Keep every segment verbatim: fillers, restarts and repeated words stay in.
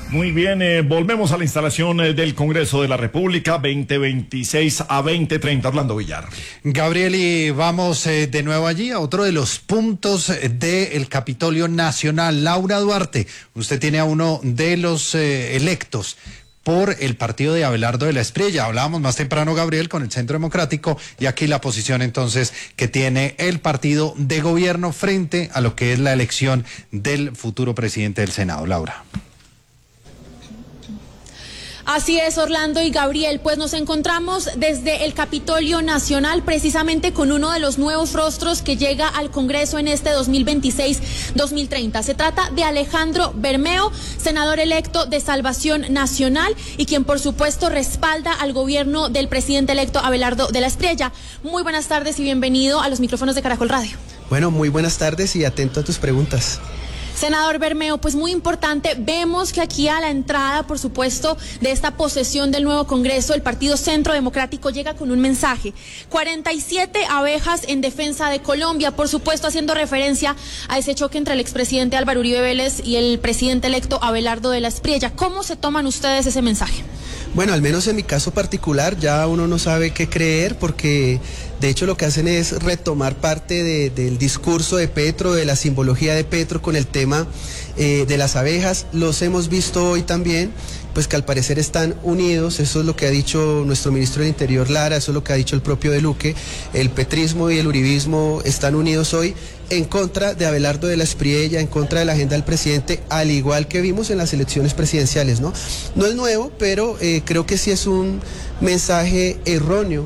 Muy bien, eh, volvemos a la instalación eh, del Congreso de la República, veinte veintiséis a veinte treinta. Orlando Villar. Gabriel, y vamos eh, de nuevo allí a otro de los puntos del Capitolio Nacional. Laura Duarte, usted tiene a uno de los eh, electos por el partido de Abelardo de la Espriella. Hablábamos más temprano, Gabriel, con el Centro Democrático, y aquí la posición entonces que tiene el partido de gobierno frente a lo que es la elección del futuro presidente del Senado. Laura. Así es, Orlando y Gabriel, pues nos encontramos desde el Capitolio Nacional precisamente con uno de los nuevos rostros que llega al Congreso en este dos mil veintiséis dos mil treinta. Se trata de Alejandro Bermeo, senador electo de Salvación Nacional y quien por supuesto respalda al gobierno del presidente electo Abelardo de la Espriella. Muy buenas tardes y bienvenido a los micrófonos de Caracol Radio. Bueno, muy buenas tardes y atento a tus preguntas. Senador Bermeo, pues muy importante, vemos que aquí a la entrada, por supuesto, de esta posesión del nuevo Congreso, el Partido Centro Democrático llega con un mensaje. cuarenta y siete abejas en defensa de Colombia, por supuesto, haciendo referencia a ese choque entre el expresidente Álvaro Uribe Vélez y el presidente electo Abelardo de la Espriella. ¿Cómo se toman ustedes ese mensaje? Bueno, al menos en mi caso particular ya uno no sabe qué creer, porque de hecho lo que hacen es retomar parte de, del discurso de Petro, de la simbología de Petro con el tema eh, de las abejas. Los hemos visto hoy también, pues que al parecer están unidos. Eso es lo que ha dicho nuestro ministro del Interior Lara, eso es lo que ha dicho el propio de Luque. El petrismo y el uribismo están unidos hoy en contra de Abelardo de la Espriella, en contra de la agenda del presidente, al igual que vimos en las elecciones presidenciales, ¿no? No es nuevo, pero eh, creo que sí es un mensaje erróneo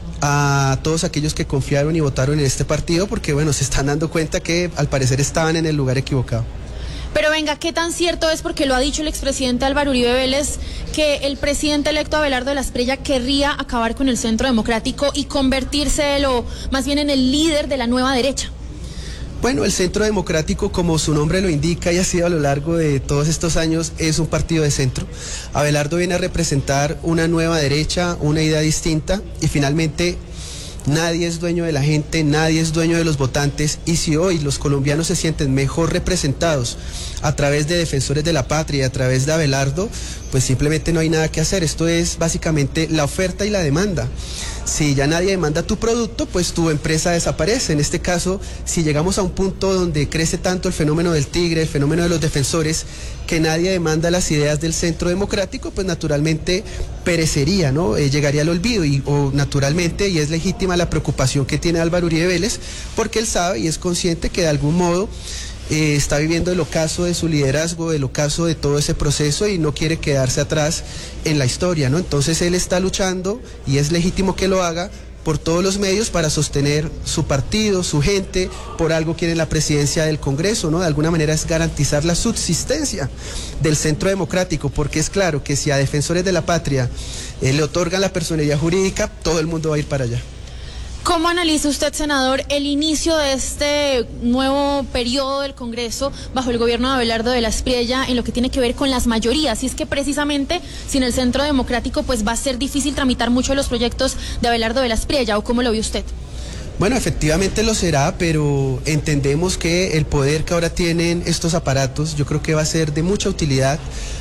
a todos aquellos que confiaron y votaron en este partido, porque bueno, se están dando cuenta que al parecer estaban en el lugar equivocado. Pero venga, ¿qué tan cierto es, porque lo ha dicho el expresidente Álvaro Uribe Vélez, que el presidente electo Abelardo de la Espriella querría acabar con el Centro Democrático y convertirse o más bien en el líder de la nueva derecha? Bueno, el Centro Democrático, como su nombre lo indica y ha sido a lo largo de todos estos años, es un partido de centro. Abelardo viene a representar una nueva derecha, una idea distinta, y finalmente nadie es dueño de la gente, nadie es dueño de los votantes, y si hoy los colombianos se sienten mejor representados a través de defensores de la patria, a través de Abelardo, pues simplemente no hay nada que hacer. Esto es básicamente la oferta y la demanda. Si ya nadie demanda tu producto, pues tu empresa desaparece. En este caso, si llegamos a un punto donde crece tanto el fenómeno del tigre, el fenómeno de los defensores, que nadie demanda las ideas del Centro Democrático, pues naturalmente perecería, ¿no? Eh, llegaría al olvido, y o naturalmente, y es legítima la preocupación que tiene Álvaro Uribe Vélez, porque él sabe y es consciente que de algún modo Eh, está viviendo el ocaso de su liderazgo, el ocaso de todo ese proceso, y no quiere quedarse atrás en la historia, ¿no? Entonces él está luchando, y es legítimo que lo haga, por todos los medios para sostener su partido, su gente. Por algo quieren la presidencia del Congreso, ¿no? De alguna manera es garantizar la subsistencia del Centro Democrático, porque es claro que si a defensores de la patria eh, le otorgan la personería jurídica, todo el mundo va a ir para allá. ¿Cómo analiza usted, senador, el inicio de este nuevo periodo del Congreso bajo el gobierno de Abelardo de la Espriella en lo que tiene que ver con las mayorías? Y es que precisamente sin el Centro Democrático pues va a ser difícil tramitar mucho de los proyectos de Abelardo de la Espriella, ¿o cómo lo ve usted? Bueno, efectivamente lo será, pero entendemos que el poder que ahora tienen estos aparatos, yo creo que va a ser de mucha utilidad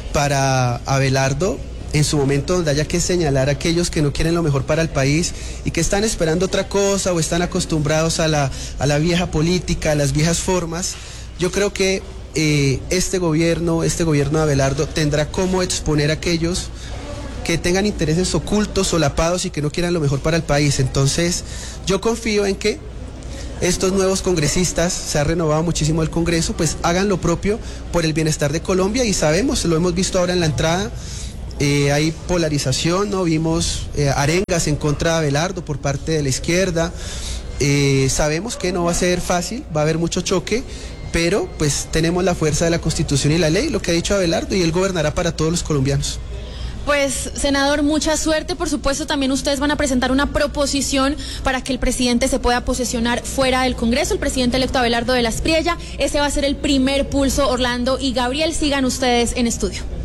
para Abelardo, en su momento donde haya que señalar a aquellos que no quieren lo mejor para el país y que están esperando otra cosa o están acostumbrados a la, a la vieja política, a las viejas formas. Yo creo que eh, este gobierno, este gobierno de Abelardo tendrá cómo exponer a aquellos que tengan intereses ocultos, solapados y que no quieran lo mejor para el país. Entonces, yo confío en que estos nuevos congresistas, se ha renovado muchísimo el Congreso, pues hagan lo propio por el bienestar de Colombia, y sabemos, lo hemos visto ahora en la entrada, Eh, hay polarización, ¿no? Vimos eh, arengas en contra de Abelardo por parte de la izquierda. Eh, sabemos que no va a ser fácil, va a haber mucho choque, pero pues tenemos la fuerza de la Constitución y la ley, lo que ha dicho Abelardo, y él gobernará para todos los colombianos. Pues, senador, mucha suerte. Por supuesto, también ustedes van a presentar una proposición para que el presidente se pueda posesionar fuera del Congreso, el presidente electo Abelardo de la Espriella. Ese va a ser el primer pulso, Orlando y Gabriel. Sigan ustedes en estudio.